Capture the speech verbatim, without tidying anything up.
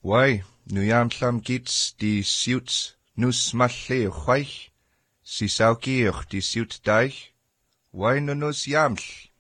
Wai, nu yam llam gits di siwt nus malle chwaich, si saugi och di siwt daich. Wai nu nus yaml,